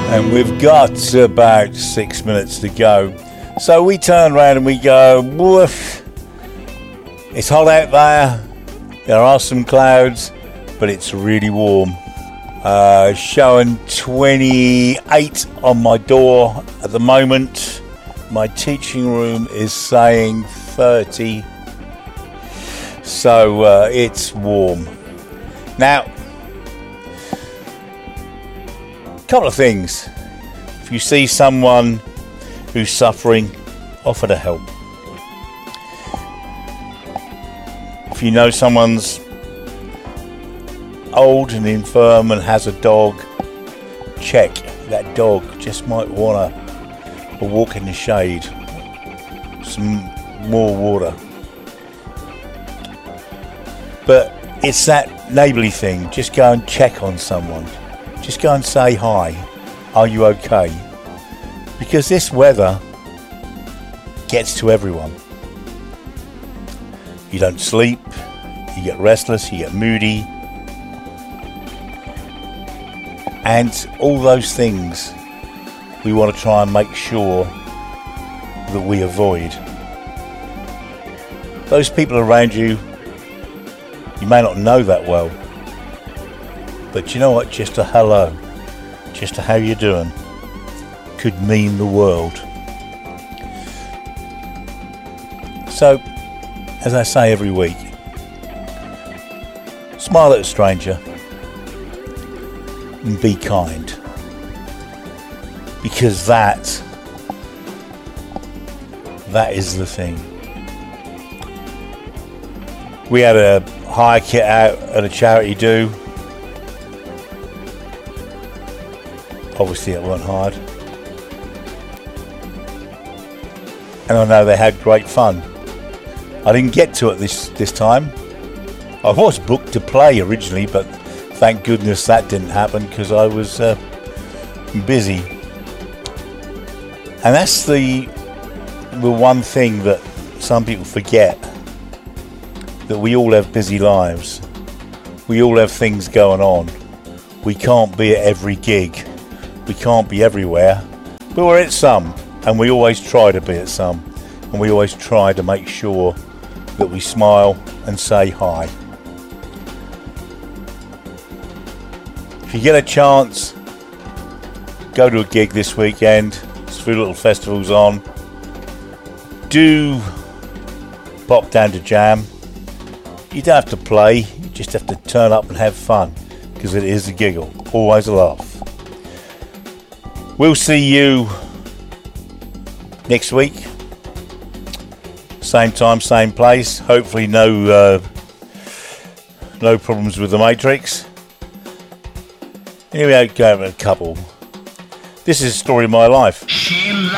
And we've got about 6 minutes to go. So we turn around and we go, woof. It's hot out there. There are some clouds, but it's really warm. Showing 28 on my door at the moment. My teaching room is saying 30. So it's warm. Now, couple of things. If you see someone who's suffering, offer to help. If you know someone's old and infirm and has a dog, check. That dog just might want a walk in the shade, some more water. But it's that neighbourly thing. Just go and check on someone. Just go and say hi. Are you okay? Because this weather gets to everyone. You don't sleep, you get restless, you get moody, and all those things we want to try and make sure that we avoid. Those people around you, you may not know that well, but you know what? Just a hello, just a how you doing, could mean the world. So, as I say every week, smile at a stranger and be kind. Because that is the thing. We had a hire kit out at a charity do. Obviously it weren't hard. And I know they had great fun. I didn't get to it this time. I was booked to play originally, but thank goodness that didn't happen because I was busy. And that's the one thing that some people forget, that we all have busy lives. We all have things going on. We can't be at every gig. We can't be everywhere, but we're at some, and we always try to be at some, and we always try to make sure that we smile and say hi. If you get a chance, go to a gig this weekend. There's 3 little festivals on. Do pop down to jam. You don't have to play, you just have to turn up and have fun, because it is a giggle, always a laugh. We'll see you next week. Same time, same place. Hopefully no problems with the Matrix. Here we go, a couple. This is a story of my life. She